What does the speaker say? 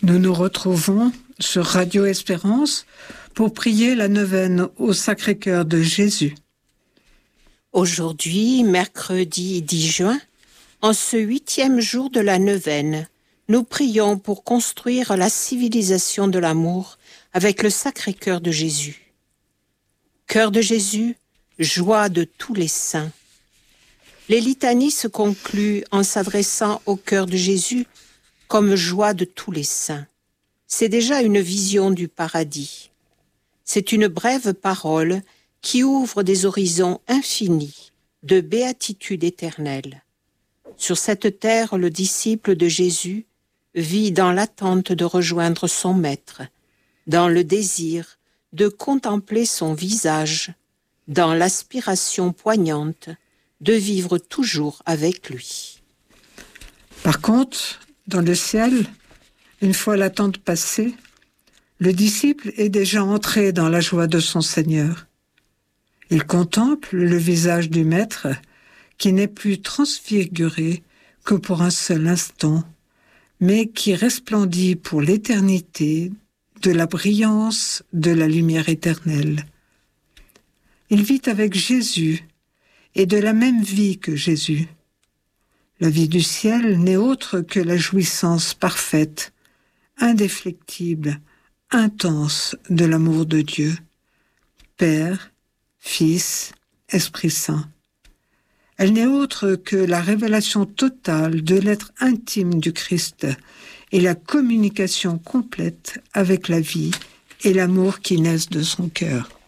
Nous nous retrouvons sur Radio Espérance pour prier la neuvaine au Sacré-Cœur de Jésus. Aujourd'hui, mercredi 10 juin, en ce 8e jour de la neuvaine, nous prions pour construire la civilisation de l'amour avec le Sacré-Cœur de Jésus. Cœur de Jésus, joie de tous les saints. Les litanies se concluent en s'adressant au cœur de Jésus comme joie de tous les saints. C'est déjà une vision du paradis. C'est une brève parole qui ouvre des horizons infinis de béatitude éternelle. Sur cette terre, le disciple de Jésus vit dans l'attente de rejoindre son Maître, dans le désir de contempler son visage, dans l'aspiration poignante de vivre toujours avec lui. Par contre, dans le ciel, une fois l'attente passée, le disciple est déjà entré dans la joie de son Seigneur. Il contemple le visage du Maître qui n'est plus transfiguré que pour un seul instant, mais qui resplendit pour l'éternité de la brillance de la lumière éternelle. Il vit avec Jésus et de la même vie que Jésus. La vie du ciel n'est autre que la jouissance parfaite, indéflectible, intense de l'amour de Dieu, Père, Fils, Esprit Saint. Elle n'est autre que la révélation totale de l'être intime du Christ et la communication complète avec la vie et l'amour qui naissent de son cœur.